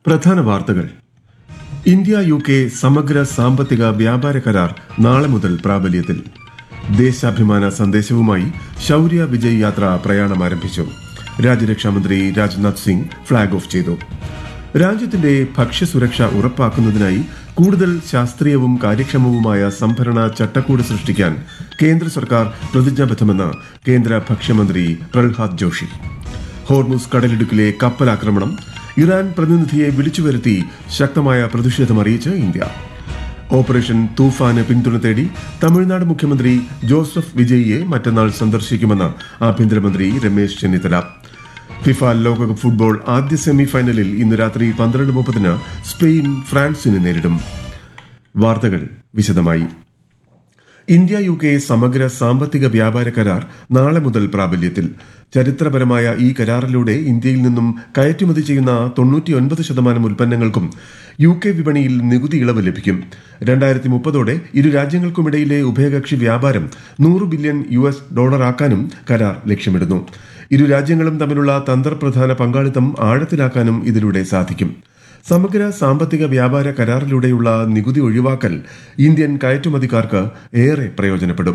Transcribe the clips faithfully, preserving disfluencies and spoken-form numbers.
പ്രധാന വാർത്തകൾ. India U K സമഗ്ര സാമ്പത്തിക വ്യാപാര കരാർ നാളെ മുതൽ പ്രാബല്യത്തിൽ. ദേശാഭിമാന സന്ദേശവുമായി ശൌര്യ വിജയ് യാത്ര പ്രയാണം ആരംഭിച്ചു. രാജ്യരക്ഷാമന്ത്രി രാജ്നാഥ് സിംഗ് ഫ്ളാഗ് ഓഫ് ചെയ്തു. രാജ്യത്തിന്റെ ഭക്ഷ്യസുരക്ഷ ഉറപ്പാക്കുന്നതിനായി കൂടുതൽ ശാസ്ത്രീയവും കാര്യക്ഷമവുമായ സംഭരണ ചട്ടക്കൂട് സൃഷ്ടിക്കാൻ കേന്ദ്ര സർക്കാർ പ്രതിജ്ഞാബദ്ധമെന്ന് കേന്ദ്ര ഭക്ഷ്യമന്ത്രി പ്രഹ്ലാദ് ജോഷി. ഹോർമുസ് കടലിടുക്കിലെ കപ്പലാക്രമണം, ഇറാൻ പ്രതിനിധിയെ വിളിച്ചുവരുത്തി ശക്തമായ പ്രതിഷേധമറിയിച്ച് ഇന്ത്യ. ഓപ്പറേഷൻ തൂഫാന് പിന്തുണ തേടി തമിഴ്നാട് മുഖ്യമന്ത്രി ജോസഫ് വിജയിയെ മറ്റന്നാൾ സന്ദർശിക്കുമെന്ന് ആഭ്യന്തരമന്ത്രി രമേശ് ചെന്നിത്തല. ഫിഫ ലോകകപ്പ് ഫുട്ബോൾ ആദ്യ സെമി ഫൈനലിൽ ഇന്ന് രാത്രി പന്ത്രണ്ട് മുപ്പതിന് സ്പെയിൻ ഫ്രാൻസിനെ നേരിടും. വാർത്തകൾ വിശദമായി. ഇന്ത്യ യു കെ സമഗ്ര സാമ്പത്തിക വ്യാപാര കരാർ നാളെ മുതൽ പ്രാബല്യത്തിൽ. ചരിത്രപരമായ ഈ കരാറിലൂടെ ഇന്ത്യയിൽ നിന്നും കയറ്റുമതി ചെയ്യുന്ന തൊണ്ണൂറ്റിയൊൻപത് ശതമാനം ഉൽപ്പന്നങ്ങൾക്കും യു കെ വിപണിയിൽ നികുതി ഇളവ് ലഭിക്കും. രണ്ടായിരത്തി മുപ്പതോടെ ഇരു രാജ്യങ്ങൾക്കുമിടയിലെ ഉഭയകക്ഷി വ്യാപാരം നൂറ് ബില്യൺ യു എസ് ഡോളറാക്കാനും കരാർ ലക്ഷ്യമിടുന്നു. ഇരു രാജ്യങ്ങളും തമ്മിലുള്ള തന്ത്രപ്രധാന പങ്കാളിത്തം ആഴത്തിലാക്കാനും ഇതിലൂടെ സാധിക്കും. സമഗ്ര സാമ്പത്തിക വ്യാപാര കരാറിലൂടെയുള്ള നികുതി ഒഴിവാക്കൽ ഇന്ത്യൻ കയറ്റുമതിക്കാർക്ക് ഏറെ പ്രയോജനപ്പെടും.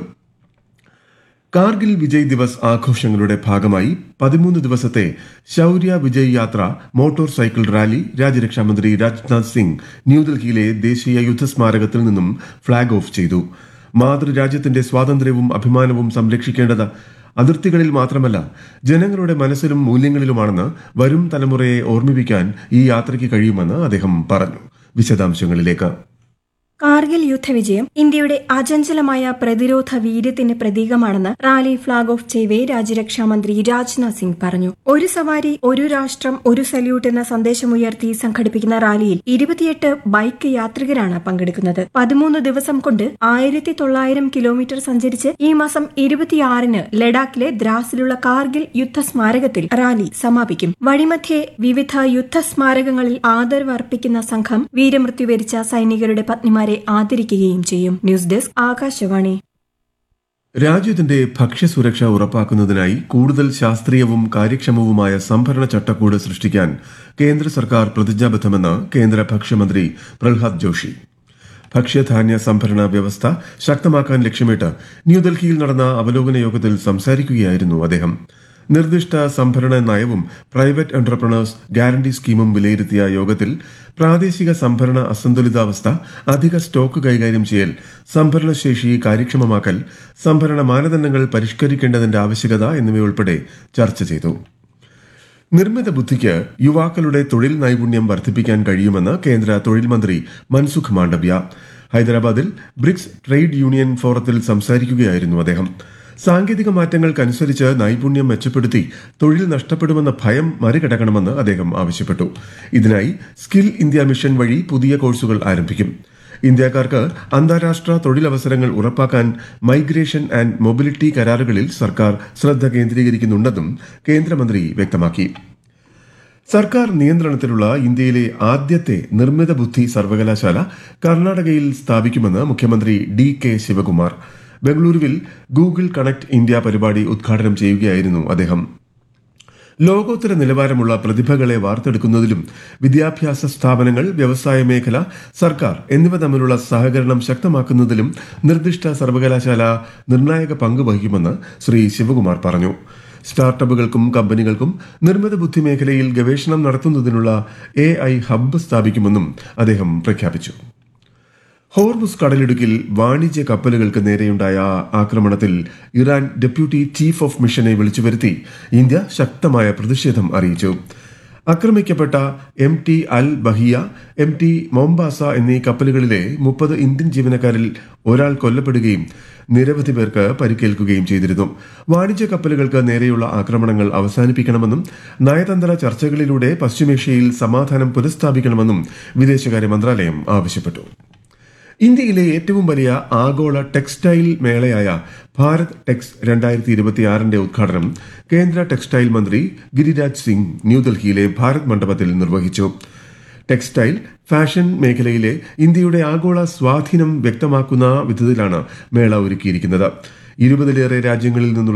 കാർഗിൽ വിജയ് ദിവസ് ആഘോഷങ്ങളുടെ ഭാഗമായി പതിമൂന്ന് ദിവസത്തെ ശൌര്യ വിജയ് യാത്ര മോട്ടോർ സൈക്കിൾ റാലി രാജ്യരക്ഷാമന്ത്രി രാജ്നാഥ് സിംഗ് ന്യൂഡൽഹിയിലെ ദേശീയ യുദ്ധസ്മാരകത്തിൽ നിന്നും ഫ്ളാഗ് ഓഫ് ചെയ്തു. മാതൃരാജ്യത്തിന്റെ സ്വാതന്ത്ര്യവും അഭിമാനവും സംരക്ഷിക്കേണ്ടത് അതിർത്തികളിൽ മാത്രമല്ല, ജനങ്ങളുടെ മനസ്സിലും മൂല്യങ്ങളിലുമാണെന്ന് വരും തലമുറയെ ഓർമ്മിപ്പിക്കാൻ ഈ യാത്രയ്ക്ക് കഴിയുമെന്ന് അദ്ദേഹം പറഞ്ഞു. വിശദാംശങ്ങളിലേക്ക്. കാർഗിൽ യുദ്ധവിജയം ഇന്ത്യയുടെ അചഞ്ചലമായ പ്രതിരോധ വീര്യത്തിന് പ്രതീകമാണെന്ന് റാലി ഫ്ളാഗ് ഓഫ് ചെയ്യവേ രാജ്യരക്ഷാമന്ത്രി രാജ്നാഥ് സിംഗ് പറഞ്ഞു. ഒരു സവാരി ഒരു രാഷ്ട്രം ഒരു സല്യൂട്ട് എന്ന സന്ദേശമുയർത്തി സംഘടിപ്പിക്കുന്ന റാലിയിൽ ഇരുപത്തിയെട്ട് ബൈക്ക് യാത്രികരാണ് പങ്കെടുക്കുന്നത്. പതിമൂന്ന് ദിവസം കൊണ്ട് ആയിരത്തി തൊള്ളായിരം കിലോമീറ്റർ സഞ്ചരിച്ച് ഈ മാസം ഇരുപത്തിയാറിന് ലഡാക്കിലെ ദ്രാസിലുള്ള കാർഗിൽ യുദ്ധസ്മാരകത്തിൽ റാലി സമാപിക്കും. വഴിമധ്യേ വിവിധ യുദ്ധസ്മാരകങ്ങളിൽ ആദരവ് അർപ്പിക്കുന്ന സംഘം വീരമൃത്യു വരിച്ച സൈനികരുടെ പത്നിമാരെ ആദരിക്കുകയും ചെയ്യും. News desk Akashvani. രാജ്യത്തിന്റെ ഭക്ഷ്യസുരക്ഷ ഉറപ്പാക്കുന്നതിനായി കൂടുതൽ ശാസ്ത്രീയവും കാര്യക്ഷമവുമായ സംഭരണ ചട്ടക്കൂട് സൃഷ്ടിക്കാൻ കേന്ദ്ര സർക്കാർ പ്രതിജ്ഞാബദ്ധമെന്ന് കേന്ദ്ര ഭക്ഷ്യമന്ത്രി പ്രഹ്ലാദ് ജോഷി. ഭക്ഷ്യധാന്യ സംഭരണ വ്യവസ്ഥ ശക്തമാക്കാൻ ലക്ഷ്യമിട്ട് ന്യൂഡൽഹിയിൽ നടന്ന അവലോകന യോഗത്തിൽ സംസാരിക്കുകയായിരുന്നു അദ്ദേഹം. നിർദ്ദിഷ്ട സംഭരണ നയവും പ്രൈവറ്റ് എന്റർപ്രണേഴ്സ് ഗ്യാരണ്ടി സ്കീമും വിലയിരുത്തിയ യോഗത്തിൽ പ്രാദേശിക സംഭരണ അസന്തുലിതാവസ്ഥ, അധിക സ്റ്റോക്ക് കൈകാര്യം ചെയ്യൽ, സംഭരണശേഷി കാര്യക്ഷമമാക്കൽ, സംഭരണ മാനദണ്ഡങ്ങൾ പരിഷ്കരിക്കേണ്ടതിന്റെ ആവശ്യകത എന്നിവയുൾപ്പെടെ ചർച്ച ചെയ്തു. നിർമ്മിത ബുദ്ധിക്ക് യുവാക്കളുടെ തൊഴിൽ നൈപുണ്യം വർദ്ധിപ്പിക്കാൻ കഴിയുമെന്ന് കേന്ദ്ര തൊഴിൽ മന്ത്രി മൻസുഖ് മാണ്ഡവ്യ. ഹൈദരാബാദിൽ ബ്രിക്സ് ട്രേഡ് യൂണിയൻ ഫോറത്തിൽ സംസാരിക്കുകയായിരുന്നു അദ്ദേഹം. സാങ്കേതിക മാറ്റങ്ങൾക്കനുസരിച്ച് നൈപുണ്യം മെച്ചപ്പെടുത്തി തൊഴിൽ നഷ്ടപ്പെടുമെന്ന ഭയം മറികടക്കണമെന്ന് അദ്ദേഹം ആവശ്യപ്പെട്ടു. ഇതിനായി സ്കിൽ ഇന്ത്യ മിഷൻ വഴി പുതിയ കോഴ്സുകൾ ആരംഭിക്കും. ഇന്ത്യക്കാർക്ക് അന്താരാഷ്ട്ര തൊഴിലവസരങ്ങൾ ഉറപ്പാക്കാൻ മൈഗ്രേഷൻ ആൻഡ് മൊബിലിറ്റി കരാറുകളിൽ സർക്കാർ ശ്രദ്ധ കേന്ദ്രീകരിക്കുന്നുണ്ടെന്നും കേന്ദ്രമന്ത്രി വ്യക്തമാക്കി. സർക്കാർ നിയന്ത്രണത്തിലുള്ള ഇന്ത്യയിലെ ആദ്യത്തെ നിർമ്മിത ബുദ്ധി സർവകലാശാല കർണാടകയിൽ സ്ഥാപിക്കുമെന്ന് മുഖ്യമന്ത്രി ഡി കെ ശിവകുമാർ. ബംഗളൂരുവിൽ ഗൂഗിൾ കണക്ട് ഇന്ത്യ പരിപാടി ഉദ്ഘാടനം ചെയ്യുകയായിരുന്നു അദ്ദേഹം. ലോകോത്തര നിലവാരമുള്ള പ്രതിഭകളെ വാർത്തെടുക്കുന്നതിലും വിദ്യാഭ്യാസ സ്ഥാപനങ്ങൾ, വ്യവസായ മേഖല, സർക്കാർ എന്നിവ തമ്മിലുള്ള സഹകരണം ശക്തമാക്കുന്നതിലും നിർദ്ദിഷ്ട സർവകലാശാല നിർണായക പങ്ക് വഹിക്കുമെന്ന് ശ്രീ ശിവകുമാർ പറഞ്ഞു. സ്റ്റാർട്ടപ്പുകൾക്കും കമ്പനികൾക്കും നിർമ്മിത ബുദ്ധി മേഖലയിൽ ഗവേഷണം നടത്തുന്നതിനുള്ള എ ഐ ഹബ്ബ് സ്ഥാപിക്കുമെന്നും അദ്ദേഹം പ്രഖ്യാപിച്ചു. ഹോർമുസ് കടലിടുക്കിൽ വാണിജ്യ കപ്പലുകൾക്ക് നേരെയുണ്ടായ ആക്രമണത്തിൽ ഇറാൻ ഡെപ്യൂട്ടി ചീഫ് ഓഫ് മിഷനെ വിളിച്ചുവരുത്തി ഇന്ത്യ ശക്തമായ പ്രതിഷേധം അറിയിച്ചു. ആക്രമിക്കപ്പെട്ട എം ടി അൽ ബഹിയ, എം ടി മൊംബാസ എന്നീ കപ്പലുകളിലെ മുപ്പത് ഇന്ത്യൻ ജീവനക്കാരിൽ ഒരാൾ കൊല്ലപ്പെടുകയും നിരവധി പേർക്ക് പരിക്കേൽക്കുകയും ചെയ്തിരുന്നു. വാണിജ്യ കപ്പലുകൾക്ക് നേരെയുള്ള ആക്രമണങ്ങൾ അവസാനിപ്പിക്കണമെന്നും നയതന്ത്ര ചർച്ചകളിലൂടെ പശ്ചിമേഷ്യയിൽ സമാധാനം പുനഃസ്ഥാപിക്കണമെന്നും വിദേശകാര്യ മന്ത്രാലയം ആവശ്യപ്പെട്ടു. ഇന്ത്യയിലെ ഏറ്റവും വലിയ ആഗോള ടെക്സ്റ്റൈൽ മേളയായ ഭാരത് ടെക്സ് രണ്ടായിരത്തി ഇരുപത്തിയാറിന്റെ ഉദ്ഘാടനം കേന്ദ്ര ടെക്സ്റ്റൈൽ മന്ത്രി ഗിരിരാജ് സിംഗ് ന്യൂഡൽഹിയിലെ ഭാരത് മണ്ഡപത്തിൽ നിർവഹിച്ചു. ടെക്സ്റ്റൈൽ, ഫാഷൻ മേഖലയിലെ ഇന്ത്യയുടെ ആഗോള സ്വാധീനം വ്യക്തമാക്കുന്ന വിധത്തിലാണ് മേള ഒരുക്കിയിരിക്കുന്നത്. ഇരുപതിലേറെ രാജ്യങ്ങളിൽ നിന്നുള്ള